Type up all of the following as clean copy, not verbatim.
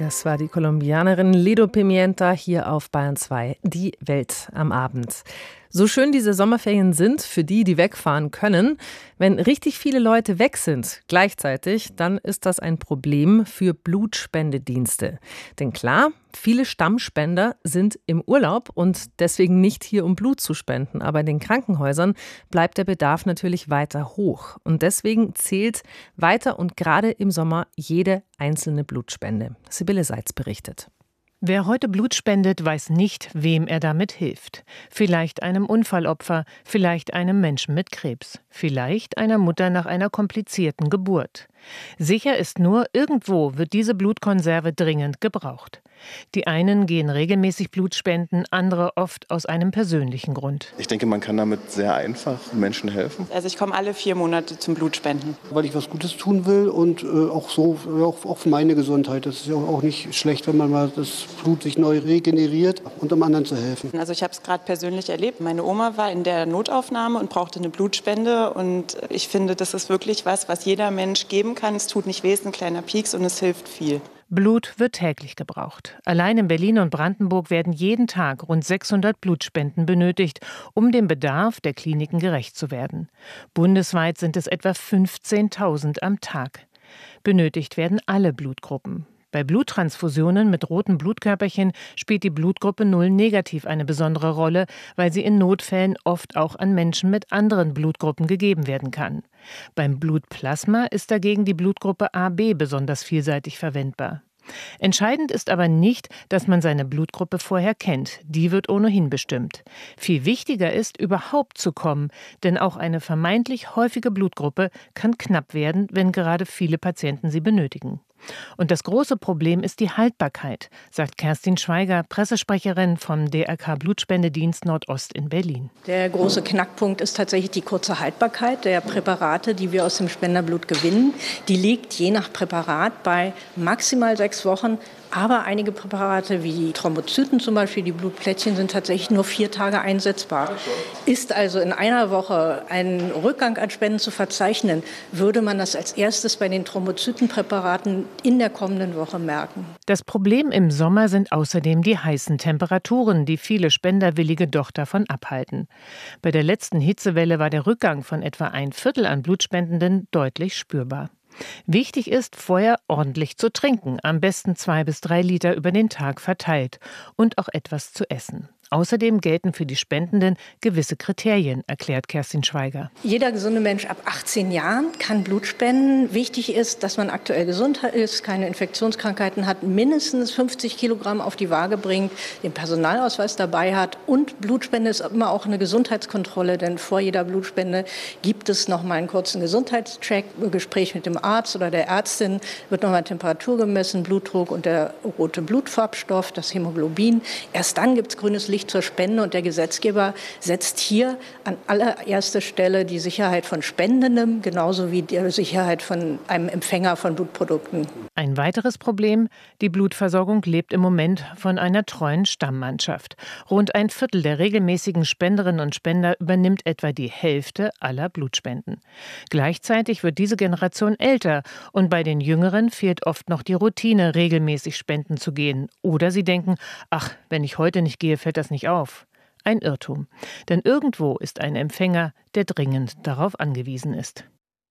Das war die Kolumbianerin Lido Pimienta hier auf Bayern 2, die Welt am Abend. So schön diese Sommerferien sind für die, die wegfahren können, wenn richtig viele Leute weg sind gleichzeitig, dann ist das ein Problem für Blutspendedienste. Denn klar, viele Stammspender sind im Urlaub und deswegen nicht hier, um Blut zu spenden. Aber in den Krankenhäusern bleibt der Bedarf natürlich weiter hoch. Und deswegen zählt weiter und gerade im Sommer jede einzelne Blutspende. Sibylle Seitz berichtet. Wer heute Blut spendet, weiß nicht, wem er damit hilft. Vielleicht einem Unfallopfer, vielleicht einem Menschen mit Krebs, vielleicht einer Mutter nach einer komplizierten Geburt. Sicher ist nur, irgendwo wird diese Blutkonserve dringend gebraucht. Die einen gehen regelmäßig Blut spenden, andere oft aus einem persönlichen Grund. Ich denke, man kann damit sehr einfach Menschen helfen. Also ich komme alle 4 Monate zum Blutspenden. Weil ich was Gutes tun will und auch für meine Gesundheit. Das ist ja auch nicht schlecht, wenn man mal das Blut sich neu regeneriert und um anderen zu helfen. Also ich habe es gerade persönlich erlebt. Meine Oma war in der Notaufnahme und brauchte eine Blutspende. Und ich finde, das ist wirklich was jeder Mensch geben kann. Es tut nicht weh, es ist ein kleiner Pieks und es hilft viel. Blut wird täglich gebraucht. Allein in Berlin und Brandenburg werden jeden Tag rund 600 Blutspenden benötigt, um dem Bedarf der Kliniken gerecht zu werden. Bundesweit sind es etwa 15.000 am Tag. Benötigt werden alle Blutgruppen. Bei Bluttransfusionen mit roten Blutkörperchen spielt die Blutgruppe 0 negativ eine besondere Rolle, weil sie in Notfällen oft auch an Menschen mit anderen Blutgruppen gegeben werden kann. Beim Blutplasma ist dagegen die Blutgruppe AB besonders vielseitig verwendbar. Entscheidend ist aber nicht, dass man seine Blutgruppe vorher kennt. Die wird ohnehin bestimmt. Viel wichtiger ist, überhaupt zu kommen, denn auch eine vermeintlich häufige Blutgruppe kann knapp werden, wenn gerade viele Patienten sie benötigen. Und das große Problem ist die Haltbarkeit, sagt Kerstin Schweiger, Pressesprecherin vom DRK Blutspendedienst Nordost in Berlin. Der große Knackpunkt ist tatsächlich die kurze Haltbarkeit der Präparate, die wir aus dem Spenderblut gewinnen. Die liegt je nach Präparat bei maximal 6 Wochen. Aber einige Präparate wie die Thrombozyten zum Beispiel, die Blutplättchen, sind tatsächlich nur 4 Tage einsetzbar. Ist also in einer Woche ein Rückgang an Spenden zu verzeichnen, würde man das als erstes bei den Thrombozytenpräparaten in der kommenden Woche merken. Das Problem im Sommer sind außerdem die heißen Temperaturen, die viele Spenderwillige doch davon abhalten. Bei der letzten Hitzewelle war der Rückgang von etwa 1/4 an Blutspendenden deutlich spürbar. Wichtig ist, vorher ordentlich zu trinken, am besten 2 bis 3 Liter über den Tag verteilt und auch etwas zu essen. Außerdem gelten für die Spendenden gewisse Kriterien, erklärt Kerstin Schweiger. Jeder gesunde Mensch ab 18 Jahren kann Blut spenden. Wichtig ist, dass man aktuell gesund ist, keine Infektionskrankheiten hat, mindestens 50 Kilogramm auf die Waage bringt, den Personalausweis dabei hat. Und Blutspende ist immer auch eine Gesundheitskontrolle, denn vor jeder Blutspende gibt es noch mal einen kurzen Gesundheitscheck, Gespräch mit dem Arzt oder der Ärztin, wird noch mal Temperatur gemessen, Blutdruck und der rote Blutfarbstoff, das Hämoglobin. Erst dann gibt es grünes Licht zur Spende und der Gesetzgeber setzt hier an allererster Stelle die Sicherheit von Spendendem, genauso wie die Sicherheit von einem Empfänger von Blutprodukten. Ein weiteres Problem: Die Blutversorgung lebt im Moment von einer treuen Stammmannschaft. Rund 1/4 der regelmäßigen Spenderinnen und Spender übernimmt etwa die Hälfte aller Blutspenden. Gleichzeitig wird diese Generation älter und bei den Jüngeren fehlt oft noch die Routine, regelmäßig spenden zu gehen. Oder sie denken, ach, wenn ich heute nicht gehe, fällt das nicht auf. Ein Irrtum. Denn irgendwo ist ein Empfänger, der dringend darauf angewiesen ist.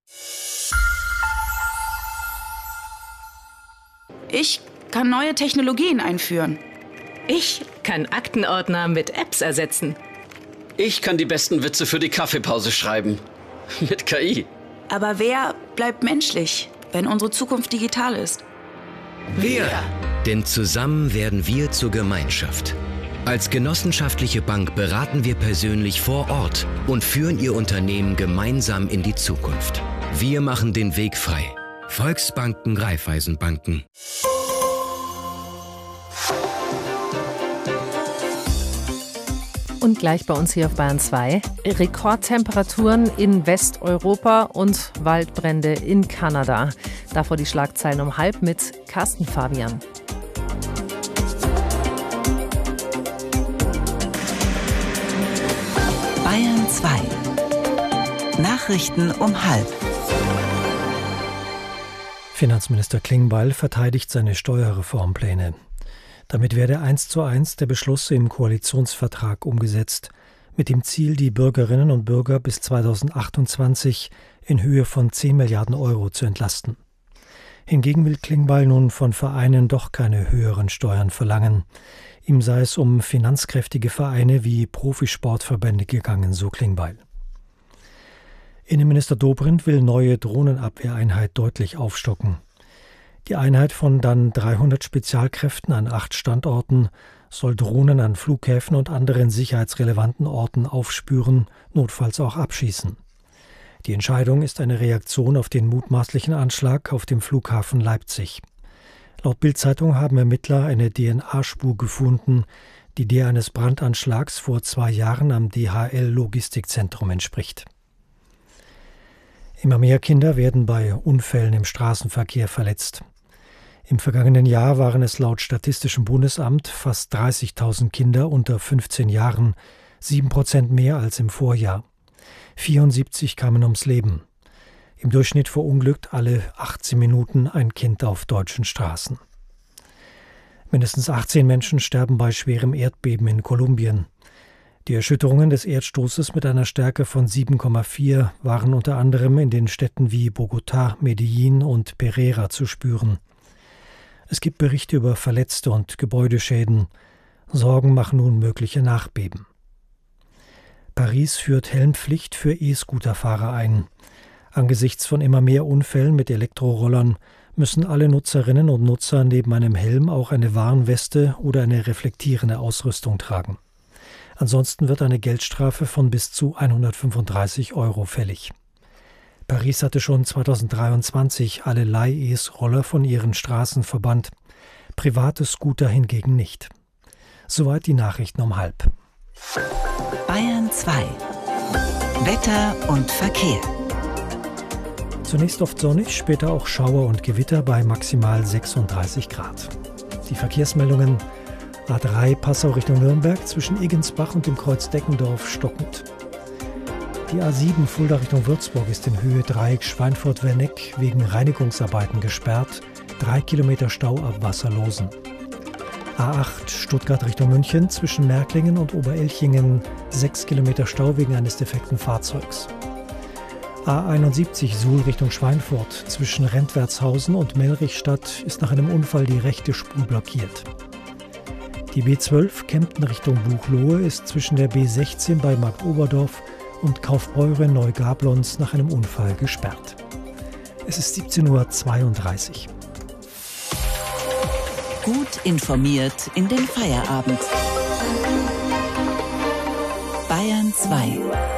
Ich kann neue Technologien einführen. Ich kann Aktenordner mit Apps ersetzen. Ich kann die besten Witze für die Kaffeepause schreiben. Mit KI. Aber wer bleibt menschlich, wenn unsere Zukunft digital ist? Wir. Denn zusammen werden wir zur Gemeinschaft. Als genossenschaftliche Bank beraten wir persönlich vor Ort und führen Ihr Unternehmen gemeinsam in die Zukunft. Wir machen den Weg frei. Volksbanken, Raiffeisenbanken. Und gleich bei uns hier auf Bayern 2. Rekordtemperaturen in Westeuropa und Waldbrände in Kanada. Davor die Schlagzeilen um 12:30 mit Carsten Fabian. Bayern 2. Nachrichten um 12:30. Finanzminister Klingbeil verteidigt seine Steuerreformpläne. Damit werde 1:1 der Beschluss im Koalitionsvertrag umgesetzt, mit dem Ziel, die Bürgerinnen und Bürger bis 2028 in Höhe von 10 Milliarden Euro zu entlasten. Hingegen will Klingbeil nun von Vereinen doch keine höheren Steuern verlangen. Ihm sei es um finanzkräftige Vereine wie Profisportverbände gegangen, so Klingbeil. Innenminister Dobrindt will neue Drohnenabwehreinheit deutlich aufstocken. Die Einheit von dann 300 Spezialkräften an 8 Standorten soll Drohnen an Flughäfen und anderen sicherheitsrelevanten Orten aufspüren, notfalls auch abschießen. Die Entscheidung ist eine Reaktion auf den mutmaßlichen Anschlag auf dem Flughafen Leipzig. Laut Bild-Zeitung haben Ermittler eine DNA-Spur gefunden, die der eines Brandanschlags vor 2 Jahren am DHL-Logistikzentrum entspricht. Immer mehr Kinder werden bei Unfällen im Straßenverkehr verletzt. Im vergangenen Jahr waren es laut Statistischem Bundesamt fast 30.000 Kinder unter 15 Jahren, 7% mehr als im Vorjahr. 74 kamen ums Leben. Im Durchschnitt verunglückt alle 18 Minuten ein Kind auf deutschen Straßen. Mindestens 18 Menschen sterben bei schwerem Erdbeben in Kolumbien. Die Erschütterungen des Erdstoßes mit einer Stärke von 7,4 waren unter anderem in den Städten wie Bogotá, Medellín und Pereira zu spüren. Es gibt Berichte über Verletzte und Gebäudeschäden. Sorgen machen nun mögliche Nachbeben. Paris führt Helmpflicht für E-Scooterfahrer ein. Angesichts von immer mehr Unfällen mit Elektrorollern müssen alle Nutzerinnen und Nutzer neben einem Helm auch eine Warnweste oder eine reflektierende Ausrüstung tragen. Ansonsten wird eine Geldstrafe von bis zu 135 € fällig. Paris hatte schon 2023 alle Leih-E-Roller von ihren Straßen verbannt, private Scooter hingegen nicht. Soweit die Nachrichten um 12:30. Bayern 2. Wetter und Verkehr. Zunächst oft sonnig, später auch Schauer und Gewitter bei maximal 36 Grad. Die Verkehrsmeldungen: A3 Passau Richtung Nürnberg zwischen Egensbach und dem Kreuz Deckendorf stockend. Die A7 Fulda Richtung Würzburg ist in Höhe Dreieck Schweinfurt-Werneck wegen Reinigungsarbeiten gesperrt. 3 Kilometer Stau ab Wasserlosen. A8 Stuttgart Richtung München zwischen Märklingen und Oberelchingen 6 Kilometer Stau wegen eines defekten Fahrzeugs. A71 Suhl Richtung Schweinfurt zwischen Rentwertshausen und Melrichstadt ist nach einem Unfall die rechte Spur blockiert. Die B12 Kempten Richtung Buchloe ist zwischen der B16 bei Marktoberdorf und Kaufbeuren-Neugablons nach einem Unfall gesperrt. Es ist 17:32 Uhr. Gut informiert in den Feierabend. Bayern 2.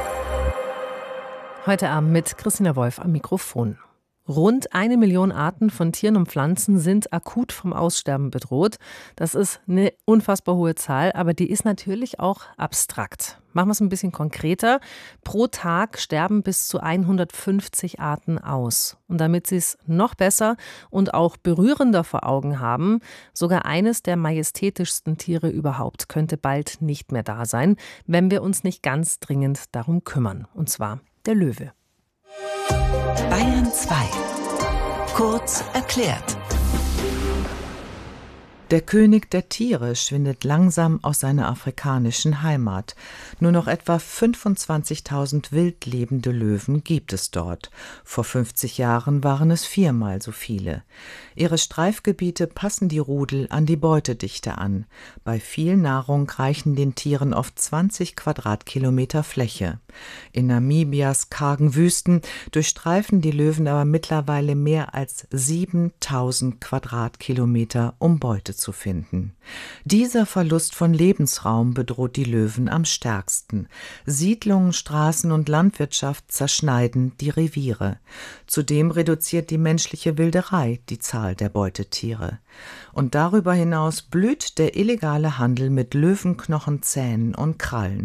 Heute Abend mit Christina Wolf am Mikrofon. Rund 1 Million Arten von Tieren und Pflanzen sind akut vom Aussterben bedroht. Das ist eine unfassbar hohe Zahl, aber die ist natürlich auch abstrakt. Machen wir es ein bisschen konkreter. Pro Tag sterben bis zu 150 Arten aus. Und damit Sie es noch besser und auch berührender vor Augen haben, sogar eines der majestätischsten Tiere überhaupt könnte bald nicht mehr da sein, wenn wir uns nicht ganz dringend darum kümmern. Und zwar der Löwe. Bayern 2. Kurz erklärt. Der König der Tiere schwindet langsam aus seiner afrikanischen Heimat. Nur noch etwa 25.000 wild lebende Löwen gibt es dort. Vor 50 Jahren waren es 4-mal so viele. Ihre Streifgebiete passen die Rudel an die Beutedichte an. Bei viel Nahrung reichen den Tieren oft 20 Quadratkilometer Fläche. In Namibias kargen Wüsten durchstreifen die Löwen aber mittlerweile mehr als 7.000 Quadratkilometer, um Beute zu finden. Dieser Verlust von Lebensraum bedroht die Löwen am stärksten. Siedlungen, Straßen und Landwirtschaft zerschneiden die Reviere. Zudem reduziert die menschliche Wilderei die Zahl der Beutetiere. Und darüber hinaus blüht der illegale Handel mit Löwenknochen, Zähnen und Krallen.